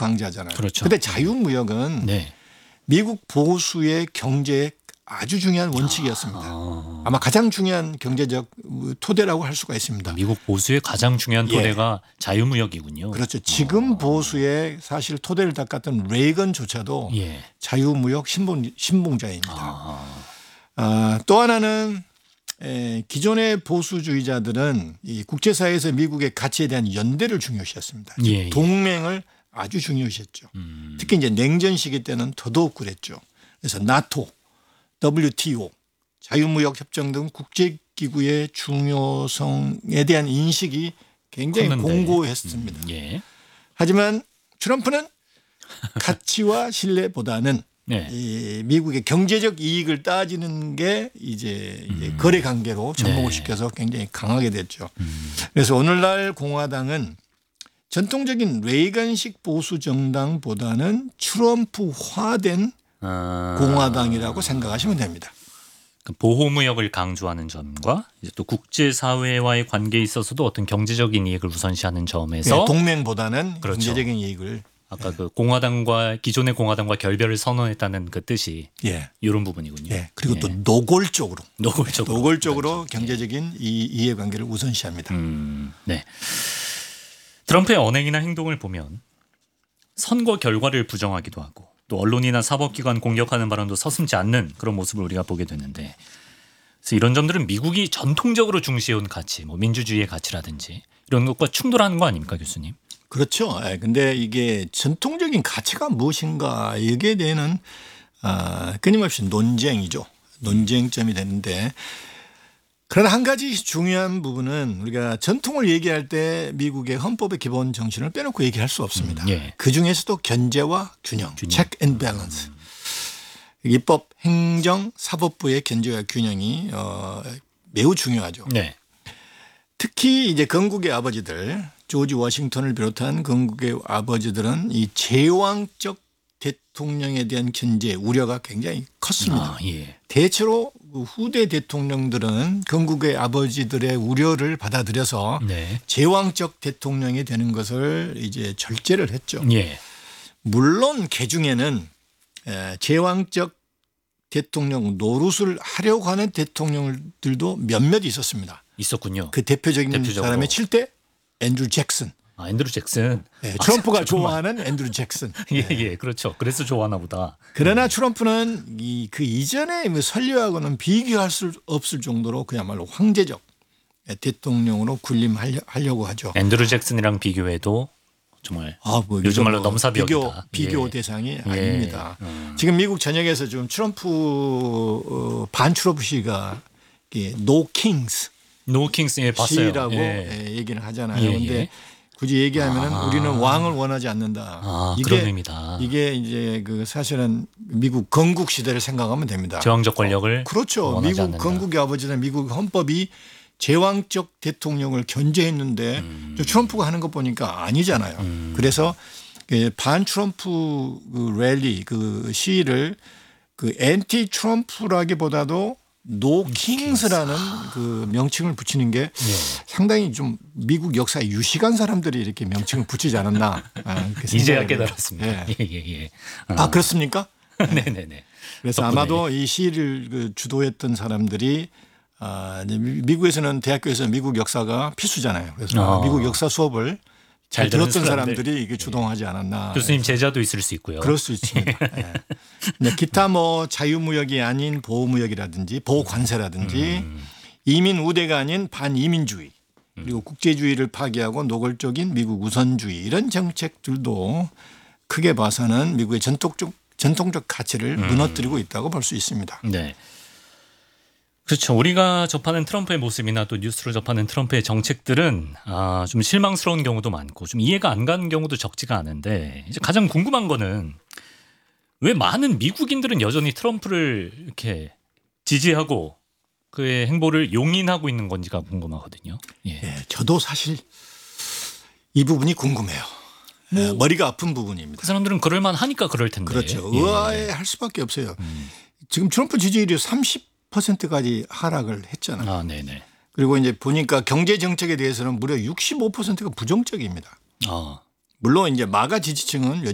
강자잖아요. 그렇죠. 근데 자유무역은 네. 미국 보수의 경제에 아주 중요한 원칙이었습니다. 아마 가장 중요한 경제적 토대라고 할 수가 있습니다. 미국 보수의 가장 중요한 토대가 자유무역이군요. 그렇죠. 지금 보수의 사실 토대를 닦았던 레이건조차도 자유무역 신봉자입니다. 또 하나는 기존의 보수주의자들은 이 국제사회에서 미국의 가치에 대한 연대를 중요시했습니다. 동맹을 아주 중요시했죠. 특히 이제 냉전 시기 때는 더더욱 그랬죠. 그래서 나토, WTO, 자유무역 협정 등 국제기구의 중요성에 대한 인식이 굉장히 공고했습니다. 하지만 트럼프는 가치와 신뢰보다는 이 미국의 경제적 이익을 따지는 게 이제 거래 관계로 접목을 시켜서 굉장히 강하게 됐죠. 그래서 오늘날 공화당은 전통적인 레이건식 보수 정당보다는 트럼프화된 공화당이라고 생각하시면 됩니다. 보호무역을 강조하는 점과 이제 또 국제사회와의 관계에 있어서도 어떤 경제적인 이익을 우선시하는 점에서 동맹보다는 경제적인 이익을 아까 그 공화당과 기존의 공화당과 결별을 선언했다는 그 뜻이 이런 부분이군요. 그리고 또 노골적으로 경제적인 이해관계를 우선시합니다. 네. 트럼프의 언행이나 행동을 보면 선거 결과를 부정하기도 하고 또 언론이나 사법기관 공격하는 발언도 서슴지 않는 그런 모습을 우리가 보게 되는데 그래서 이런 점들은 미국이 전통적으로 중시해온 가치, 뭐 민주주의의 가치라든지 이런 것과 충돌하는 거 아닙니까, 교수님? 그렇죠. 근데 이게 전통적인 가치가 무엇인가 여기에 대해서는 끊임없이 논쟁이죠. 논쟁점이 되는데 그러나 한 가지 중요한 부분은 우리가 전통을 얘기할 때 미국의 헌법의 기본 정신을 빼놓고 얘기할 수 없습니다. 그중에서도 견제와 균형, check and balance. 입법, 행정, 사법부의 견제와 균형이 매우 중요하죠. 특히 이제 건국의 아버지들, 조지 워싱턴을 비롯한 건국의 아버지들은 이 제왕적 대통령에 대한 견제, 우려가 굉장히 컸습니다. 대체로 후대 대통령들은 건국의 아버지들의 우려를 받아들여서 제왕적 대통령이 되는 것을 이제 절제를 했죠. 물론 개중에는 제왕적 대통령 노릇을 하려고 하는 대통령들도 몇몇 있었습니다. 있었군요. 그 대표적인 사람의 7대 앤드루 잭슨. 앤드루 잭슨. 트럼프가 좋아하는 앤드루 잭슨. 그렇죠. 그래서 좋아하나 보다. 그러나 트럼프는 그 이전의 설리하고는 비교할 수 없을 정도로 그야말로 황제적 대통령으로 군림하려고 하죠. 앤드루 잭슨이랑 비교해도 정말 요즘 말로 넘사벽이다. 비교 대상이 아닙니다. 지금 미국 전역에서 좀 트럼프 반트럼프시가 노 킹스. 노 킹스 봤어요. 시라고 얘기를 하잖아요. 그런데 굳이 얘기하면 우리는 왕을 원하지 않는다. 그런 의미다. 이게 이제 그 사실은 미국 건국 시대를 생각하면 됩니다. 제왕적 권력을 그렇죠. 미국 않는다. 건국의 아버지는 미국 헌법이 제왕적 대통령을 견제했는데 트럼프가 하는 거 보니까 아니잖아요. 그래서 반 트럼프 랠리 그 시위를 그 앤티 트럼프라기보다도 노 킹스라는 그 명칭을 붙이는 게 상당히 좀 미국 역사에 유식한 사람들이 이렇게 명칭을 붙이지 않았나. 이제야 깨달았습니다. 그렇습니까? 네네네. 그래서 덕분에. 아마도 이 시위를 주도했던 사람들이 미국에서는 대학교에서 미국 역사가 필수잖아요. 그래서 미국 역사 수업을 잘 들었던 사람들이 이게 주동하지 않았나. 교수님 제자도 있을 수 있고요. 그럴 수 있습니다. 기타 뭐 자유무역이 아닌 보호무역이라든지 보호관세라든지 이민 우대가 아닌 반이민주의 그리고 국제주의를 파기하고 노골적인 미국 우선주의 이런 정책들도 크게 봐서는 미국의 전통적 가치를 무너뜨리고 있다고 볼 수 있습니다. 네. 그렇죠. 우리가 접하는 트럼프의 모습이나 또 뉴스로 접하는 트럼프의 정책들은 좀 실망스러운 경우도 많고 좀 이해가 안 가는 경우도 적지가 않은데 이제 가장 궁금한 거는 왜 많은 미국인들은 여전히 트럼프를 이렇게 지지하고 그의 행보를 용인하고 있는 건지가 궁금하거든요. 저도 사실 이 부분이 궁금해요. 머리가 아픈 부분입니다. 그 사람들은 그럴 만하니까 그럴 텐데. 그렇죠. 의아해할 수밖에 없어요. 지금 트럼프 지지율이 30%까지 하락을 했잖아요. 네네. 그리고 이제 보니까 경제 정책에 대해서는 무려 65%가 부정적입니다. 물론 이제 마가 지지층은